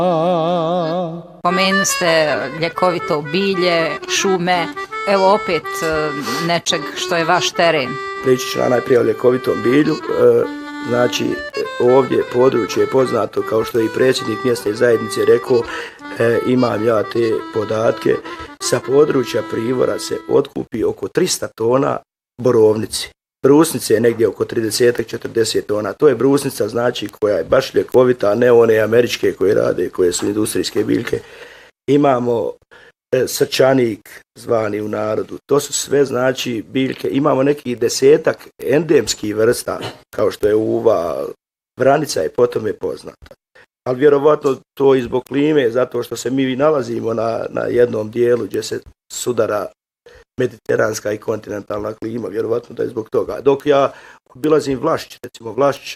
Pomenuli ste ljekovito bilje, šume, evo opet nečeg što je vaš teren. Pričat ću najprije o ljekovitom bilju. Znači, ovdje područje je poznato, kao što je i predsjednik mjesne zajednice rekao, imam ja te podatke, sa područja Privora se otkupi oko 300 tona borovnici. Brusnice je negdje oko 30-40 tona. To je brusnica, znači, koja je baš ljekovita, a ne one američke koje rade, koje su industrijske biljke. Imamo srčanik, zvani u narodu. To su sve, znači, biljke. Imamo nekih 10-ak endemskih vrsta, kao što je uva, vranica je potom je poznata. Ali vjerovatno to i zbog klime, zato što se mi nalazimo na jednom dijelu gdje se sudara mediteranska i kontinentalna klima, vjerovatno da je zbog toga. Dok ja obilazim Vlašć, recimo Vlašć,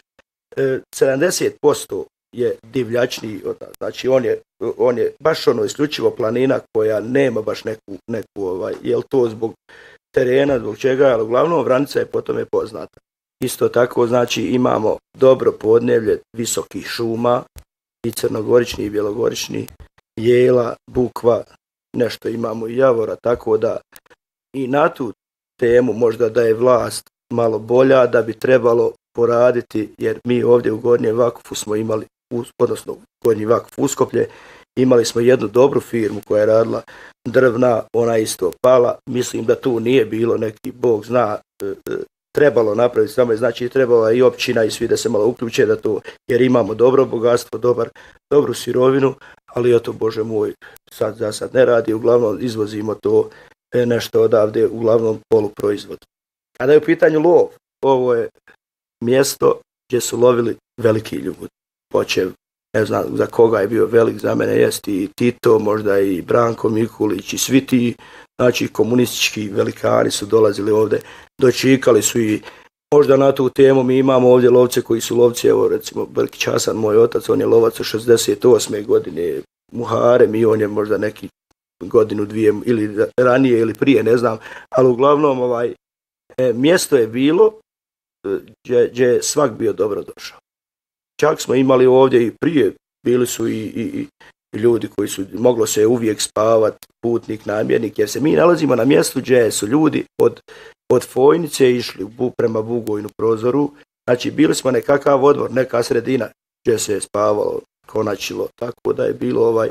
70% je divljačni, znači on je baš isključivo planina koja nema baš neku jel to zbog terena, zbog čega, ali uglavnom vranica je potom je poznata. Isto tako, znači, imamo dobro podneblje visokih šuma, i crnogorični i bjelogorični, jela, bukva, nešto imamo i javora, tako da i na tu temu možda da je vlast malo bolja, da bi trebalo poraditi, jer mi ovdje u Gornjem Vakufu smo imali, odnosno Gornji Vakuf Uskoplje, imali smo jednu dobru firmu koja je radila drvna, ona isto pala. Mislim da tu nije bilo neki, Bog zna, trebalo napraviti samo, znači trebala i općina i svi da se malo uključe da to, jer imamo dobro bogatstvo, dobru sirovinu, ali eto, Bože moj, sad ne radi, uglavnom izvozimo to nešto odavde, uglavnom poluproizvod. Kada je u pitanju lov, ovo je mjesto gdje su lovili veliki ljudi. Počev, ne znam za koga je bio velik, za mene jest i Tito, možda i Branko Mikulić i svi ti, znači komunistički velikani su dolazili ovdje, dočikali su i možda na tu temu mi imamo ovdje lovce koji su lovci, evo recimo Brkić Hasan, moj otac, on je lovac od 68. godine, Muharem i on je možda neki godinu, dvije ili ranije ili prije, ne znam, ali uglavnom mjesto je bilo gdje je svak bio dobro došao. Čak smo imali ovdje i prije, bili su i ljudi koji su, moglo se uvijek spavati, putnik, namjernik, jer se mi nalazimo na mjestu gdje su ljudi od Fojnice išli prema Bugojnu prozoru, znači bili smo nekakav odvor, neka sredina gdje se je spavalo, konačilo, tako da je bilo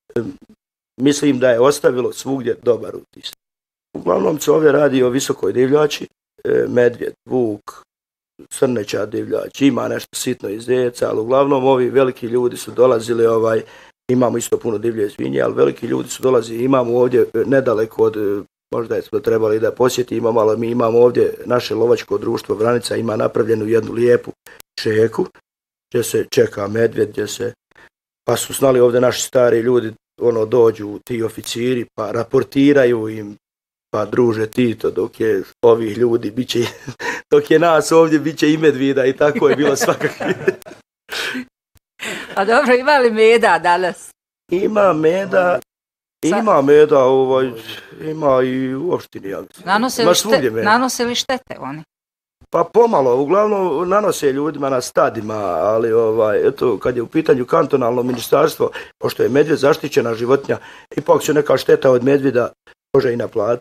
mislim da je ostavilo svugdje dobar utis. Uglavnom se ovdje radi o visokoj divljači, medvjed, vuk, srneća divljač, ima nešto sitno iz zeca, ali uglavnom ovi veliki ljudi su dolazili, imamo isto puno divlje svinje, ali veliki ljudi su dolazili, imamo ovdje nedaleko od, možda je smo trebali da posjetimo, ali mi imamo ovdje naše lovačko društvo Vranica, ima napravljenu jednu lijepu šeku, gdje se čeka medvjed, pa su znali ovdje naši stari ljudi, dođu ti oficiri, pa raportiraju im, pa druže Tito, dok je ovih ljudi, dok je nas ovdje, bit će i medvida i tako je bilo svakakve. A dobro, ima li meda danas? Ima meda, ima i u opštini. Nanose li štete oni? Pa pomalo, uglavnom nanose ljudima na stadima, ali eto, kad je u pitanju kantonalno ministarstvo, pošto je medvjed zaštićena životinja, ipak se neka šteta od medvjeda može i naplatiti.